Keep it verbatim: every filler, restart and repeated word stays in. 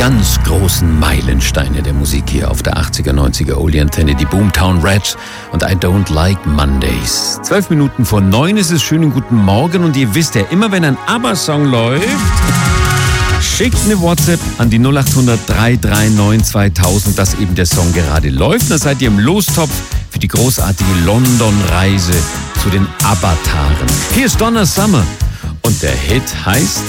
ganz großen Meilensteine der Musik hier auf der achtziger, neunziger Oldie-Antenne, die Boomtown Rats und I Don't Like Mondays. Zwölf Minuten vor neun ist es, schönen guten Morgen und ihr wisst ja, immer wenn ein ABBA-Song läuft, schickt eine WhatsApp an die null acht hundert, drei drei neun, zweitausend, dass eben der Song gerade läuft. Da seid ihr im Lostopf für die großartige London-Reise zu den ABBA-Tagen. Hier ist Donna Summer und der Hit heißt